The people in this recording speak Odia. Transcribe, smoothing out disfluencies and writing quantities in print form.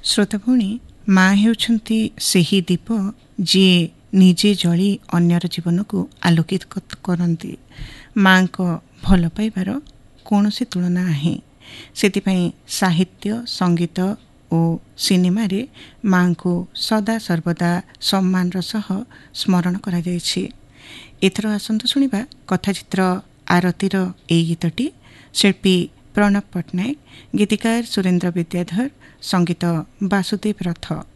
ଶ୍ରୋତାଭଉଣୀ, ମା ହେଉଛନ୍ତି ସେହି ଦୀପ ଯିଏ ନିଜେ ଜଳି ଅନ୍ୟର ଜୀବନକୁ ଆଲୋକିତ କରନ୍ତି। ମାଙ୍କ ଭଲ ପାଇବାର କୌଣସି ତୁଳନା ନାହିଁ। ସେଥିପାଇଁ ସାହିତ୍ୟ, ସଙ୍ଗୀତ ଓ ସିନେମାରେ ମାଙ୍କୁ ସଦା ସର୍ବଦା ସମ୍ମାନର ସହ ସ୍ମରଣ କରାଯାଇଛି। ଏଥର ଆସନ୍ତୁ ଶୁଣିବା କଥାଚିତ୍ର ଆରତୀର ଏହି ଗୀତଟି। ଶିଳ୍ପୀ ପ୍ରଣବ ପଟ୍ଟନାୟକ, ଗୀତିକାର ସୁରେନ୍ଦ୍ର ବିଦ୍ୟାଧର, ସଙ୍ଗୀତ ବାସୁଦେବ ରଥ।